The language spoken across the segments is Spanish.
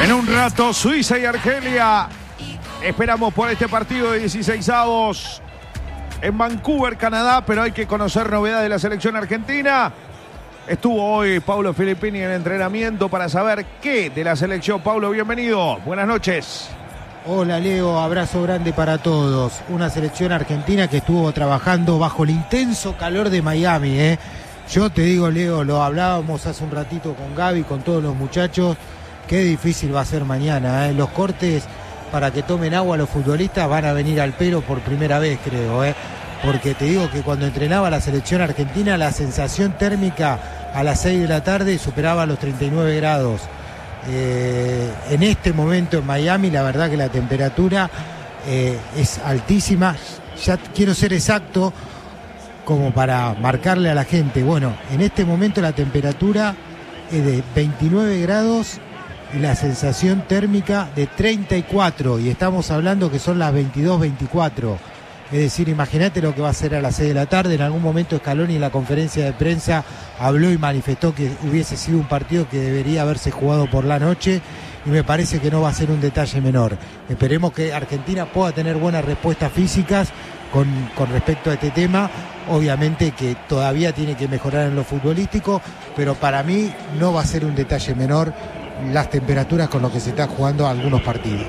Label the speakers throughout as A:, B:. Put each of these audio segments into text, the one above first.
A: En un rato, Suiza y Argelia. Esperamos por este partido de 16avos en Vancouver, Canadá, pero hay que conocer novedades de la selección argentina. Estuvo hoy Paulo Filippini en entrenamiento para saber qué de la selección. Paulo, bienvenido. Buenas noches.
B: Hola Leo, abrazo grande para todos. Una selección argentina que estuvo trabajando bajo el intenso calor de Miami, Yo te digo, Leo, lo hablábamos hace un ratito con Gaby, con todos los muchachos. Qué difícil va a ser mañana, Los cortes para que tomen agua los futbolistas van a venir al pelo por primera vez, creo, Porque te digo que cuando entrenaba la selección argentina, la sensación térmica a las 6 de la tarde superaba los 39 grados. En este momento en Miami, la verdad que la temperatura es altísima. Ya quiero ser exacto como para marcarle a la gente. Bueno, en este momento la temperatura es de 29 grados y la sensación térmica de 34, y estamos hablando que son las 22:24. Es decir, imagínate lo que va a ser a las 6 de la tarde. En algún momento Scaloni en la conferencia de prensa habló y manifestó que hubiese sido un partido que debería haberse jugado por la noche, y me parece que no va a ser un detalle menor. Esperemos que Argentina pueda tener buenas respuestas físicas con respecto a este tema. Obviamente que todavía tiene que mejorar en lo futbolístico, pero para mí no va a ser un detalle menor las temperaturas con lo que se están jugando algunos partidos.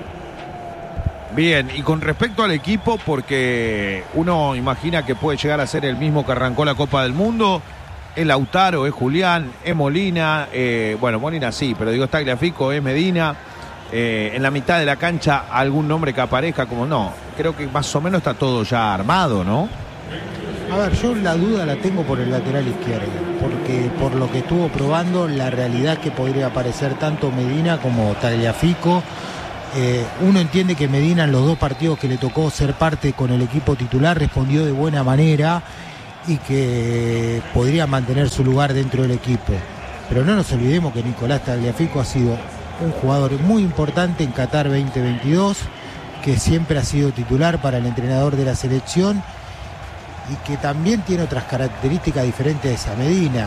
A: Bien, y con respecto al equipo, porque uno imagina que puede llegar a ser el mismo que arrancó la Copa del Mundo, es Lautaro, es Julián, es Molina, bueno, Molina sí, pero digo, está Tagliafico, es Medina, en la mitad de la cancha algún nombre que aparezca, como no, creo que más o menos está todo ya armado, ¿no?
B: A ver, yo la duda la tengo por el lateral izquierdo, porque por lo que estuvo probando, la realidad es que podría aparecer tanto Medina como Tagliafico. Uno entiende que Medina en los dos partidos que le tocó ser parte con el equipo titular respondió de buena manera y que podría mantener su lugar dentro del equipo. Pero no nos olvidemos que Nicolás Tagliafico ha sido un jugador muy importante en Qatar 2022, que siempre ha sido titular para el entrenador de la selección y que también tiene otras características diferentes a Medina.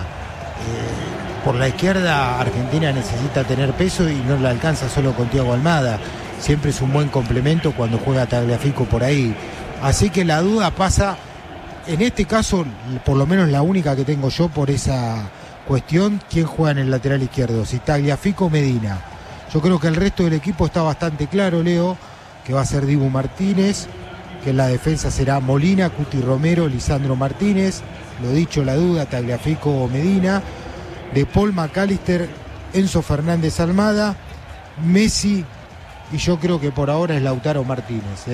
B: Por la izquierda, Argentina necesita tener peso y no le alcanza solo con Thiago Almada. Siempre es un buen complemento cuando juega Tagliafico por ahí. Así que la duda pasa, en este caso, por lo menos la única que tengo yo por esa cuestión, ¿quién juega en el lateral izquierdo? Si Tagliafico o Medina. Yo creo que el resto del equipo está bastante claro, Leo, que va a ser Dibu Martínez, que en la defensa será Molina, Cuti Romero, Lisandro Martínez. Lo dicho, la duda, Tagliafico o Medina. De Paul, McAllister, Enzo Fernández Almada, Messi, y yo creo que por ahora es Lautaro Martínez.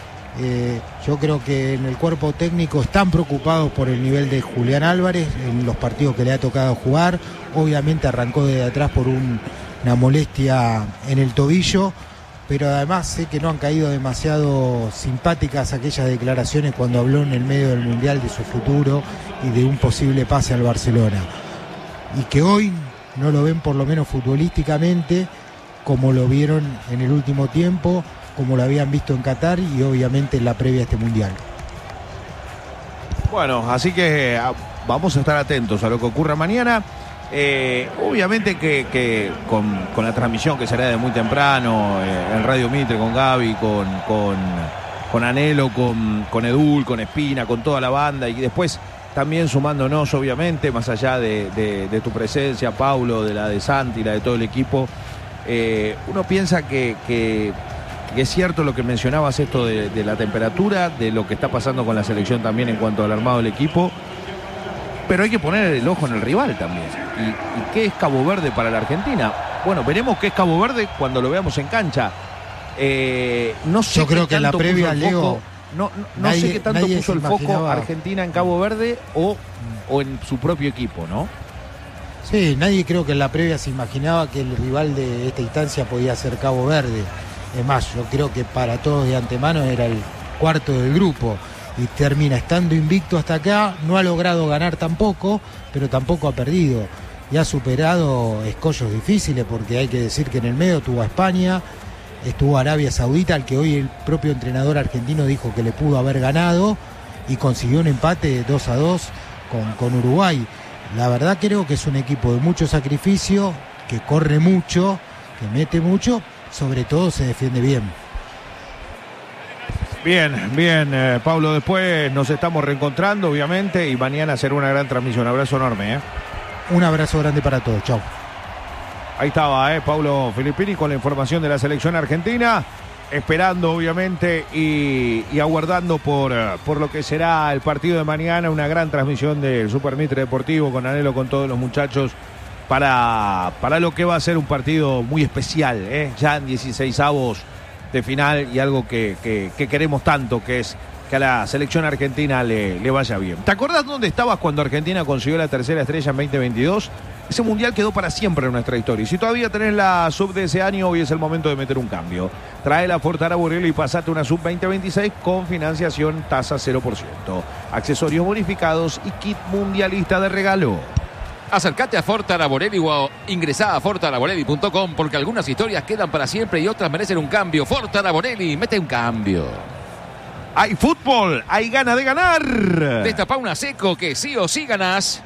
B: Yo creo que en el cuerpo técnico están preocupados por el nivel de Julián Álvarez en los partidos que le ha tocado jugar. Obviamente arrancó desde atrás por una molestia en el tobillo, pero además sé que no han caído demasiado simpáticas aquellas declaraciones cuando habló en el medio del Mundial de su futuro y de un posible pase al Barcelona. Y que hoy no lo ven, por lo menos futbolísticamente, como lo vieron en el último tiempo, como lo habían visto en Qatar y obviamente en la previa a este Mundial.
A: Bueno, así que vamos a estar atentos a lo que ocurra mañana. Obviamente que con la transmisión que será de muy temprano, en Radio Mitre, con Gaby, con Anhelo, con Edul, con Espina, con toda la banda, y después también sumándonos, obviamente, más allá de tu presencia, Paulo, de la de Santi, la de todo el equipo, uno piensa que es cierto lo que mencionabas, esto de la temperatura, de lo que está pasando con la selección también en cuanto al armado del equipo, pero hay que poner el ojo en el rival también. ¿Y qué es Cabo Verde para la Argentina? Bueno, veremos qué es Cabo Verde cuando lo veamos en cancha. No sé.
B: Yo creo que en la previa, Leo,
A: no sé qué tanto puso el foco Argentina en Cabo Verde o en su propio equipo, ¿no?
B: Sí, nadie creo que en la previa se imaginaba que el rival de esta instancia podía ser Cabo Verde. Es más, yo creo que para todos de antemano era el cuarto del grupo y termina estando invicto hasta acá. No ha logrado ganar tampoco, pero tampoco ha perdido y ha superado escollos difíciles, porque hay que decir que en el medio tuvo a España, estuvo Arabia Saudita, al que hoy el propio entrenador argentino dijo que le pudo haber ganado, y consiguió un empate 2-2 con Uruguay. La verdad creo que es un equipo de mucho sacrificio, que corre mucho, que mete mucho, sobre todo se defiende bien.
A: Bien, Pablo, después nos estamos reencontrando, obviamente, y mañana será una gran transmisión. Abrazo enorme,
B: Un abrazo grande para todos, chau.
A: Ahí estaba, Paulo Filippini con la información de la selección argentina, esperando, obviamente, y aguardando por lo que será el partido de mañana, una gran transmisión del Super Mitre Deportivo con Anhelo, con todos los muchachos, para lo que va a ser un partido muy especial, ya en 16avos de final, y algo que queremos tanto, que es que a la selección argentina le vaya bien. ¿Te acordás dónde estabas cuando Argentina consiguió la tercera estrella en 2022? Ese mundial quedó para siempre en nuestra historia. Y si todavía tenés la sub de ese año, hoy es el momento de meter un cambio. Trae la Fortara Borelli y pasate una sub 2026 con financiación tasa 0%. Accesorios bonificados y kit mundialista de regalo.
C: Acércate a Fortara Borelli o ingresá a fortaraborelli.com, porque algunas historias quedan para siempre y otras merecen un cambio. Fortara Borelli, mete un cambio.
A: Hay fútbol, hay ganas de ganar.
C: Destapá una Seco que sí o sí ganás.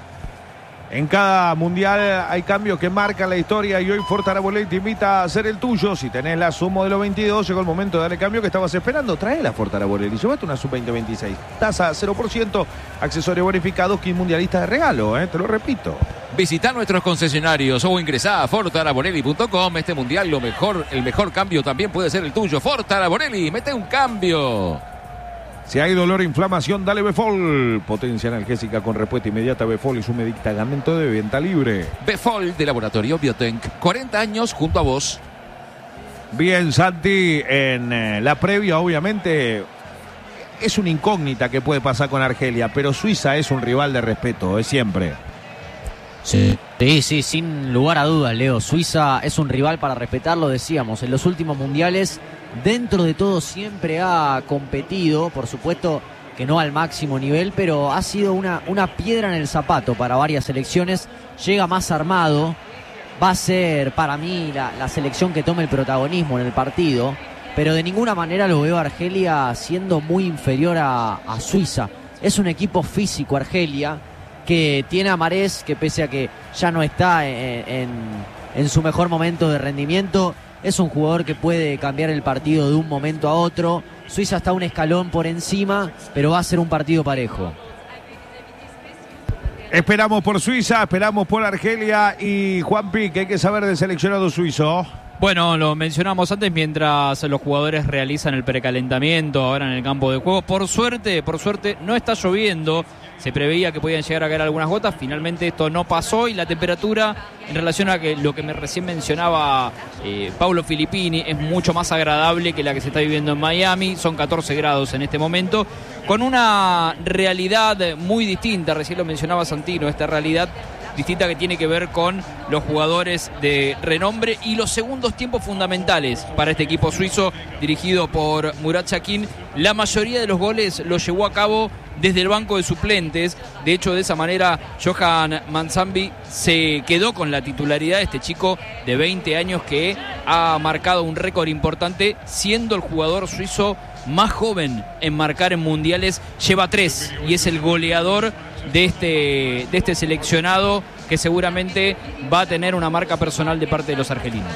A: En cada mundial hay cambios que marcan la historia, y hoy Fortara Borelli te invita a hacer el tuyo. Si tenés la sub modelo 22, llegó el momento de darle cambio que estabas esperando. Trae la Fortara Borelli, llévate una sub 2026, tasa 0%, accesorios bonificados, kit mundialista de regalo, te lo repito.
C: Visita nuestros concesionarios o ingresá a fortaraborelli.com. Este mundial, el mejor cambio también puede ser el tuyo. Fortara Borelli, mete un cambio.
A: Si hay dolor e inflamación, dale Befol. Potencia analgésica con respuesta inmediata. Befol es un medicamento de venta libre.
C: Befol de Laboratorio Biotenc. 40 años junto a vos.
A: Bien, Santi, en la previa, obviamente, es una incógnita que puede pasar con Argelia, pero Suiza es un rival de respeto, es siempre.
D: Sí, sin lugar a dudas, Leo. Suiza es un rival para respetar, lo decíamos. En los últimos mundiales, dentro de todo, siempre ha competido. Por supuesto que no al máximo nivel, pero ha sido una piedra en el zapato para varias selecciones. Llega más armado. Va a ser, para mí, la selección que tome el protagonismo en el partido. Pero de ninguna manera lo veo a Argelia siendo muy inferior a Suiza. Es un equipo físico, Argelia, que tiene a Marés, que pese a que ya no está en su mejor momento de rendimiento, es un jugador que puede cambiar el partido de un momento a otro. Suiza está un escalón por encima, pero va a ser un partido parejo.
A: Esperamos por Suiza, esperamos por Argelia. Y Juanpi, ¿qué hay que saber del seleccionado suizo?
E: Bueno, lo mencionamos antes, mientras los jugadores realizan el precalentamiento ahora en el campo de juego. Por suerte, no está lloviendo. Se preveía que podían llegar a caer algunas gotas. Finalmente esto no pasó, y la temperatura, en relación a lo que recién mencionaba Paulo Filippini, es mucho más agradable que la que se está viviendo en Miami. Son 14 grados en este momento, con una realidad muy distinta. Recién lo mencionaba Santino, esta realidad distinta que tiene que ver con los jugadores de renombre y los segundos tiempos fundamentales para este equipo suizo dirigido por Murat Yakin. La mayoría de los goles los llevó a cabo desde el banco de suplentes. De hecho, de esa manera, Johan Manzambi se quedó con la titularidad de este chico de 20 años que ha marcado un récord importante, siendo el jugador suizo más joven en marcar en mundiales. Lleva 3 y es el goleador de este seleccionado, que seguramente va a tener una marca personal de parte de los argelinos.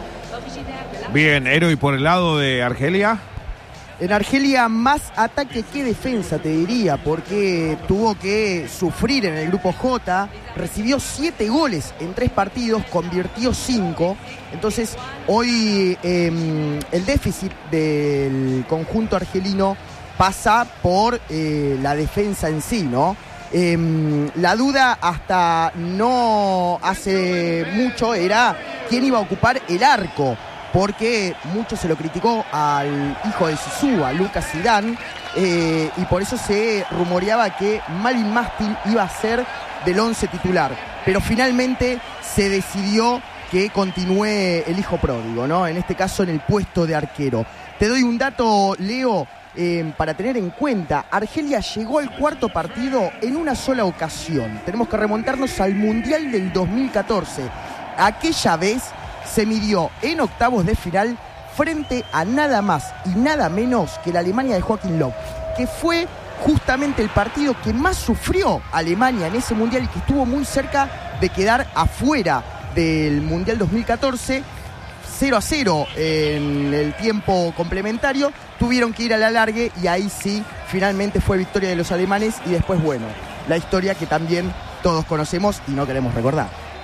A: Bien, Ero, y por el lado de Argelia.
F: En Argelia más ataque que defensa, te diría, porque tuvo que sufrir en el grupo J, recibió 7 goles en 3 partidos, convirtió 5. Entonces hoy el déficit del conjunto argelino pasa por la defensa en sí, ¿no? La duda hasta no hace mucho era quién iba a ocupar el arco, porque mucho se lo criticó al hijo de Zizou, a Lucas Zidane, y por eso se rumoreaba que Malin Mastin iba a ser del 11 titular, pero finalmente se decidió que continúe el hijo pródigo, ¿no? En este caso en el puesto de arquero. Te doy un dato, Leo, para tener en cuenta. Argelia llegó al cuarto partido en una sola ocasión. Tenemos que remontarnos al Mundial del 2014. Aquella vez se midió en octavos de final frente a nada más y nada menos que la Alemania de Joachim Löw, que fue justamente el partido que más sufrió Alemania en ese Mundial y que estuvo muy cerca de quedar afuera del Mundial 2014. 0-0 en el tiempo complementario, tuvieron que ir al alargue y ahí sí, finalmente fue victoria de los alemanes y después, bueno, la historia que también todos conocemos y no queremos recordar.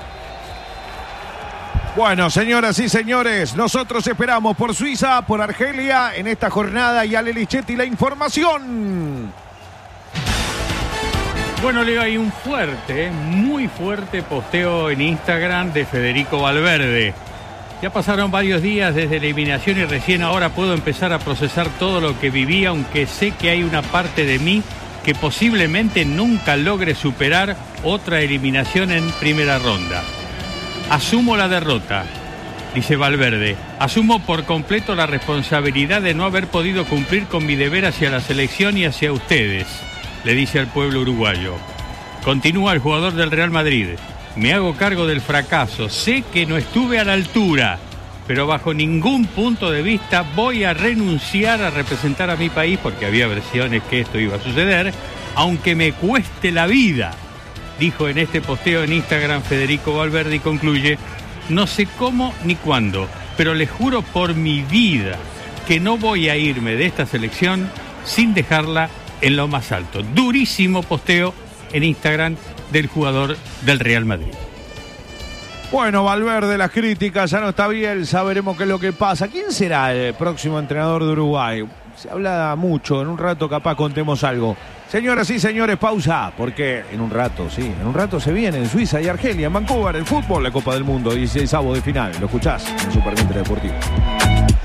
A: Bueno, señoras y señores, nosotros esperamos por Suiza, por Argelia en esta jornada y Ale Lichetti la información.
G: Bueno, Leo, hay un fuerte, muy fuerte posteo en Instagram de Federico Valverde. Ya pasaron varios días desde la eliminación y recién ahora puedo empezar a procesar todo lo que viví, aunque sé que hay una parte de mí que posiblemente nunca logre superar otra eliminación en primera ronda. Asumo la derrota, dice Valverde. Asumo por completo la responsabilidad de no haber podido cumplir con mi deber hacia la selección y hacia ustedes, le dice al pueblo uruguayo. Continúa el jugador del Real Madrid. Me hago cargo del fracaso. Sé que no estuve a la altura, pero bajo ningún punto de vista voy a renunciar a representar a mi país, porque había versiones que esto iba a suceder, aunque me cueste la vida, dijo en este posteo en Instagram Federico Valverde y concluye: no sé cómo ni cuándo, pero les juro por mi vida que no voy a irme de esta selección sin dejarla en lo más alto. Durísimo posteo en Instagram del jugador del Real Madrid.
A: Bueno, Valverde, las críticas, ya no está Bielsa, veremos qué es lo que pasa. ¿Quién será el próximo entrenador de Uruguay? Se habla mucho, en un rato capaz contemos algo. Señoras y señores, pausa, porque en un rato se viene en Suiza y Argelia, en Vancouver, el fútbol, la Copa del Mundo, 16avos de final. Lo escuchás en Superviviente Deportivo.